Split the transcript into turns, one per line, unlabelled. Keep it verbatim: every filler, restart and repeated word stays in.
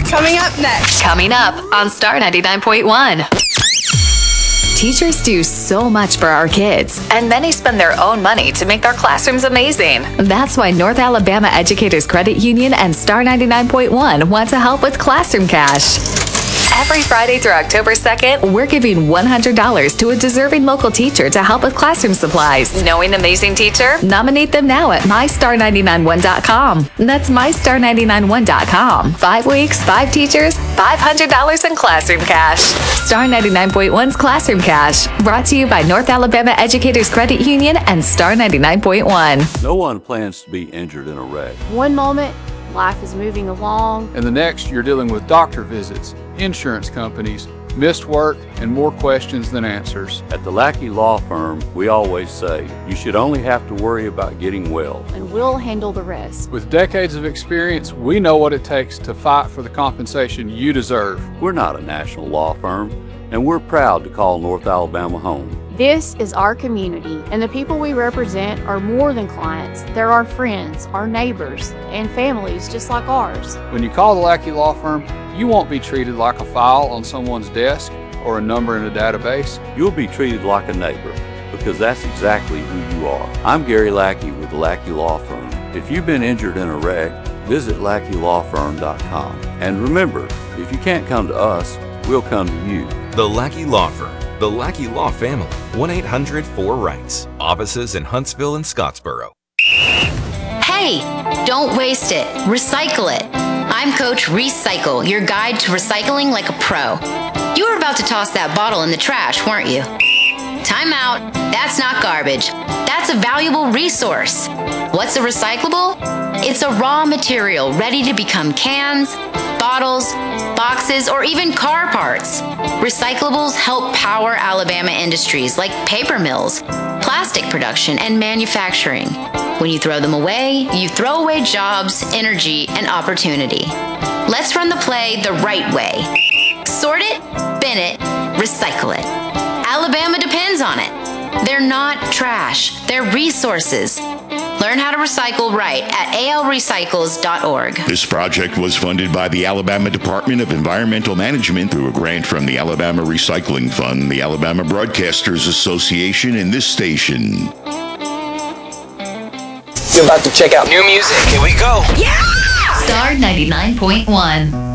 Coming up next.
Coming up on Star ninety-nine point one. Teachers do so much for our kids, and many spend their own money to make their classrooms amazing. That's why North Alabama Educators Credit Union and Star ninety-nine point one want to help with Classroom Cash. Every Friday through October second, we're giving one hundred dollars to a deserving local teacher to help with classroom supplies. Knowing an amazing teacher? Nominate them now at my star nine nine one dot com. That's my star nine nine one dot com. Five weeks, five teachers, five hundred dollars in classroom cash. Star ninety-nine point one's Classroom Cash, brought to you by North Alabama Educators Credit Union and Star ninety-nine point one.
No one plans to be injured in a wreck.
One moment, life is moving along.
And the next, you're dealing with doctor visits, insurance companies, missed work, and more questions than answers.
At the Lackey Law Firm, we always say, you should only have to worry about getting well.
And we'll handle the rest.
With decades of experience, we know what it takes to fight for the compensation you deserve.
We're not a national law firm, and we're proud to call North Alabama home.
This is our community, and the people we represent are more than clients. They're our friends, our neighbors, and families just like ours.
When you call the Lackey Law Firm, you won't be treated like a file on someone's desk or a number in a database.
You'll be treated like a neighbor, because that's exactly who you are. I'm Gary Lackey with the Lackey Law Firm. If you've been injured in a wreck, visit lackey law firm dot com. And remember, if you can't come to us, we'll come to you.
The Lackey Law Firm. The Lackey Law Family. one eight hundred four rights. Offices in Huntsville and Scottsboro.
Hey, don't waste it. Recycle it. I'm Coach Recycle, your guide to recycling like a pro. You were about to toss that bottle in the trash, weren't you? Time out. That's not garbage. That's a valuable resource. What's a recyclable? It's a raw material ready to become cans, bottles, boxes, or even car parts. Recyclables help power Alabama industries like paper mills, plastic production, and manufacturing. When you throw them away, you throw away jobs, energy, and opportunity. Let's run the play the right way. Sort it, bin it, recycle it. Alabama depends on it. They're not trash, they're resources. Learn how to recycle right at a l recycles dot org.
This project was funded by the Alabama Department of Environmental Management through a grant from the Alabama Recycling Fund, the Alabama Broadcasters Association, and this station.
You're about to check out new music. Here we go.
Yeah! Star ninety-nine point one.